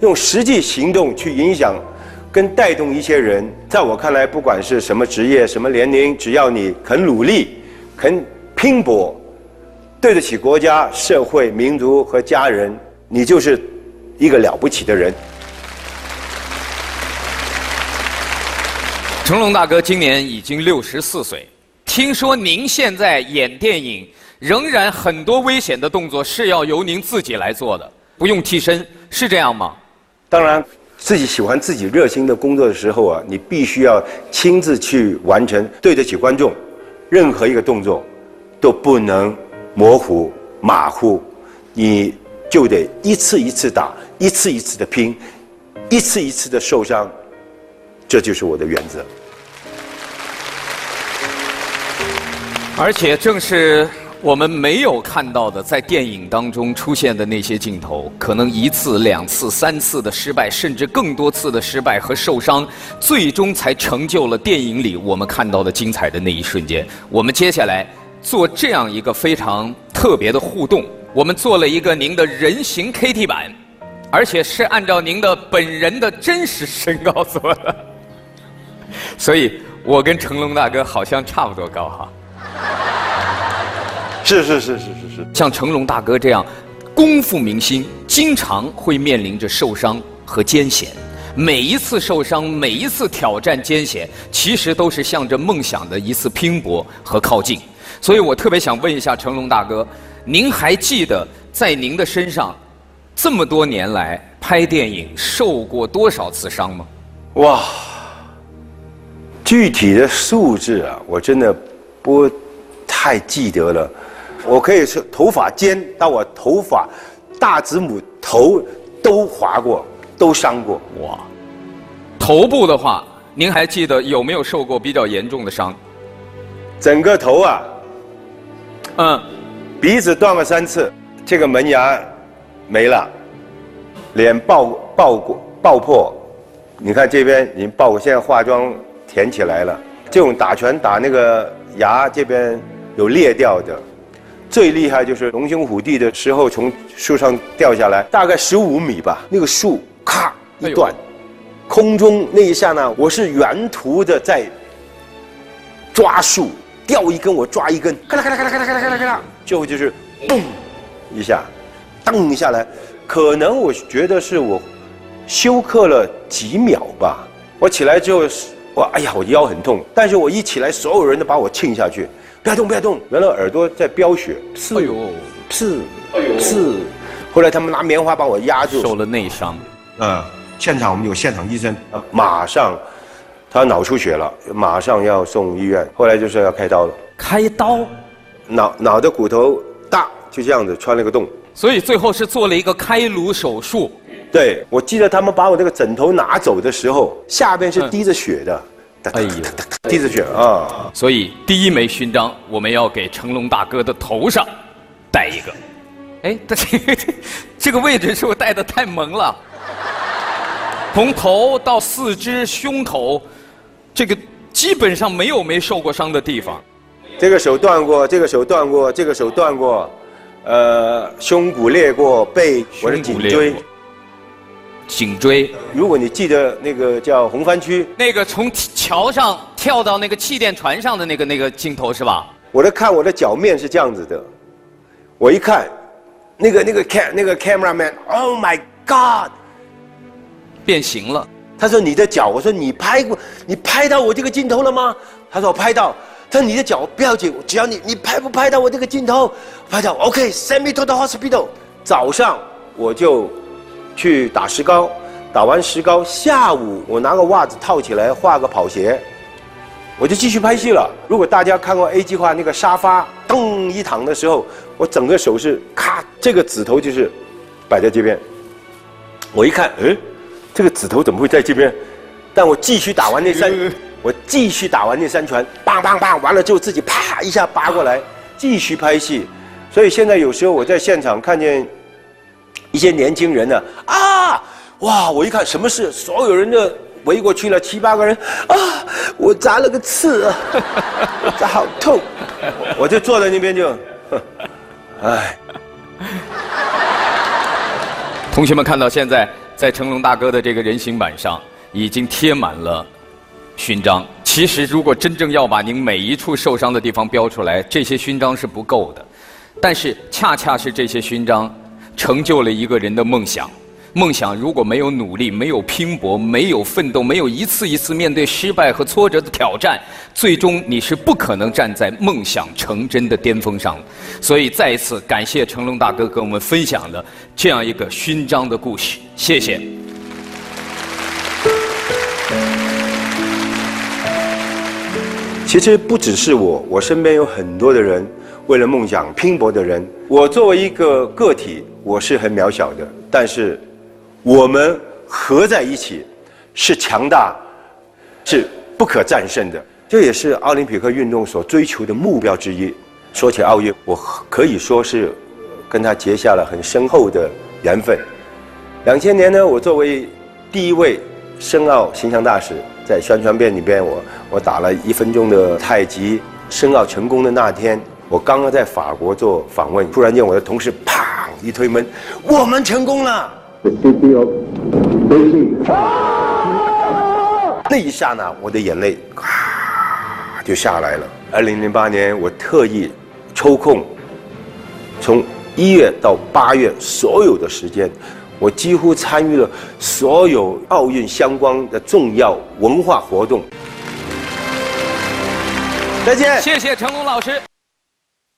用实际行动去影响跟带动一些人。在我看来，不管是什么职业、什么年龄，只要你肯努力、肯拼搏，对得起国家、社会、民族和家人，你就是一个了不起的人。 成龙大哥今年已经64岁，听说您现在演电影仍然很多危险的动作是要由您自己来做的，不用替身，是这样吗？ 当然，自己喜欢自己热心的工作的时候啊，你必须要亲自去完成，对得起观众。任何一个动作都不能模糊马虎，你就得一次一次打，一次一次的拼，一次一次的受伤，这就是我的原则。 而且正是我们没有看到的，在电影当中出现的那些镜头，可能1次、2次、3次的失败，甚至更多次的失败和受伤，最终才成就了电影里我们看到的精彩的那一瞬间。我们接下来做这样一个非常特别的互动，我们做了一个您的人形 KT 版，而且是按照您的本人的真实身高做的，所以我跟成龙大哥好像差不多高哈。 是。 像成龙大哥这样功夫明星，经常会面临着受伤和艰险。每一次受伤，每一次挑战艰险，其实都是向着梦想的一次拼搏和靠近。所以我特别想问一下成龙大哥，您还记得在您的身上这么多年来拍电影受过多少次伤吗？ 哇，具体的数字啊，我真的不太记得了。我可以是头发尖到我头发大指拇头都划过，都伤过。 哇，头部的话，您还记得有没有受过比较严重的伤？ 整个头啊，鼻子断了3次，这个门牙没了，脸爆破，你看这边已经爆过，现在化妆填起来了。这种打拳打那个牙这边有裂掉的。最厉害就是龙兄虎弟的时候，从树上掉下来，大概15米吧，那个树咔一断，空中那一刹那，我是原图的在抓树，掉一根我抓一根，咔啦咔啦咔啦咔啦咔啦咔啦咔啦，最后就是嘣一下，噔一下来，可能我觉得是我休克了几秒吧。我起来之后，哎呀，我腰很痛，但是我一起来，所有人都把我亲下去。不要动，不要动！原来耳朵在飙血，刺，后来他们拿棉花把我压住， 受了内伤。 现场我们有现场医生，马上他脑出血了，马上要送医院。后来就是要开刀了。 开刀？ 脑的骨头大，就这样子穿了个洞。 所以最后是做了一个开颅手术。 对，我记得他们把我这个枕头拿走的时候，下边是滴着血的。哎呦，滴着血啊！ 所以第1枚勋章我们要给成龙大哥的头上戴一个。哎，这个位置是不是戴得太萌了？从头到4肢、胸口，这个基本上没有没受过伤的地方。 这个手断过，这个手断过，这个手断过，胸骨裂过，背我的颈椎。 颈椎， 如果你记得那个叫红番区， 那个从桥上跳到那个气垫船上的那个镜头是吧？ 我看我的脚面是这样子的，我一看，那个 cameraman，Oh my God， 变形了。 他说你的脚，我说你拍到我这个镜头了吗？他说我拍到。他说你的脚不要紧，只要你拍不拍到我这个镜头，拍到 OK，send me to the hospital。早上我就去打石膏，打完石膏，下午我拿个袜子套起来，画个跑鞋，我就继续拍戏了。如果大家看过 A 计划那个沙发噔一躺的时候，我整个手是咔，这个指头就是摆在这边。我一看，这个指头怎么会在这边？但我继续打完那3拳，棒棒棒，完了之后自己啪一下拔过来，继续拍戏。所以现在有时候我在现场看见一些年轻人呢，哇！我一看什么事，所有人都围过去了，7、8个人我扎了个刺啊，我扎好痛，我就坐在那边就， 同学们看到现在在成龙大哥的这个人形板上已经贴满了勋章。其实，如果真正要把您每一处受伤的地方标出来，这些勋章是不够的。但是，恰恰是这些勋章成就了一个人的梦想。梦想如果没有努力、没有拼搏、没有奋斗、没有一次一次面对失败和挫折的挑战，最终你是不可能站在梦想成真的巅峰上的。所以，再一次感谢成龙大哥跟我们分享的这样一个勋章的故事，谢谢。 其实不只是我身边有很多的人为了梦想拼搏的人。我作为一个个体，我是很渺小的，但是我们合在一起是强大，是不可战胜的。这也是奥林匹克运动所追求的目标之一。说起奥运，我可以说是跟他结下了很深厚的缘分。2000年呢，我作为第一位申奥形象大使，在宣传片里边我打了1分钟的太极。申奥成功的那天，我刚刚在法国做访问，突然间我的同事砰一推门，我们成功了。那一刹那，我的眼泪就下来了。2008年，我特意抽空，从1月到8月所有的时间，我几乎参与了所有奥运相关的重要文化活动。再见， 谢谢成龙老师。